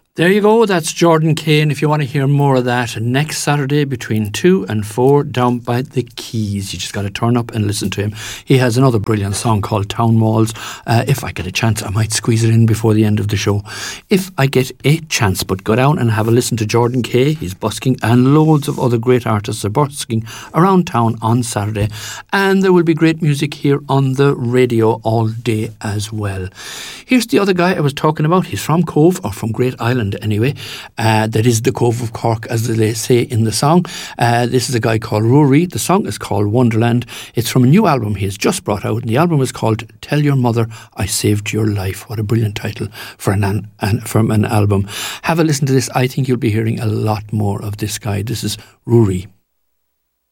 There you go, that's Jordan Kane. If you want to hear more of that, next Saturday between 2 and 4 down by the Quays. You just got to turn up and listen to him. He has another brilliant song called Town Walls. If I get a chance, I might squeeze it in before the end of the show. If I get a chance, but go down and have a listen to Jordan Kane. He's busking, and loads of other great artists are busking around town on Saturday. And there will be great music here on the radio all day as well. Here's the other guy I was talking about. He's from Cove, or from Great Island anyway. That is the Cove of Cork, as they say in the song. This is a guy called Rory. The song is called Wonderland. It's from a new album he has just brought out, and the album is called Tell Your Mother I Saved Your Life. What a brilliant title from an album. Have a listen to this. I think you'll be hearing a lot more of this guy. This is Rory.